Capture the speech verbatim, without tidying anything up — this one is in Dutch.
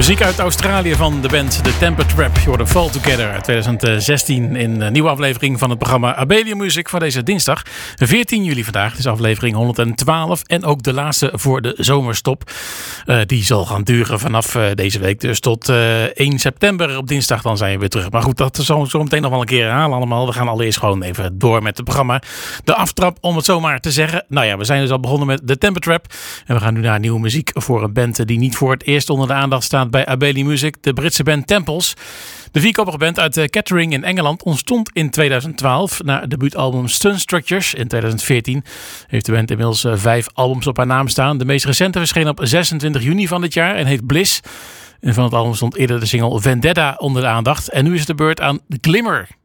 Muziek uit Australië van de band The Temper Trap. Je hoorde Fall Together uit twintig zestien in een nieuwe aflevering van het programma Abelium Music van deze dinsdag veertien juli vandaag. Het is aflevering honderdtwaalf en ook de laatste voor de zomerstop. Uh, die zal gaan duren vanaf uh, deze week dus tot uh, één september op dinsdag. Dan zijn we weer terug. Maar goed, dat zal zo meteen nog wel een keer herhalen allemaal. We gaan allereerst gewoon even door met het programma. De aftrap, om het zomaar te zeggen. Nou ja, we zijn dus al begonnen met The Temper Trap. En we gaan nu naar nieuwe muziek voor een band die niet voor het eerst onder de aandacht staat bij Abelium Music, de Britse band Temples. De vierkoppige band uit Kettering in Engeland ontstond in tweeduizend twaalf. Na het debuutalbum Stun Structures in tweeduizend veertien heeft de band inmiddels vijf albums op haar naam staan. De meest recente verscheen op zesentwintig juni van dit jaar en heet Bliss. En van het album stond eerder de single Vendetta onder de aandacht. En nu is het de beurt aan Glimmer.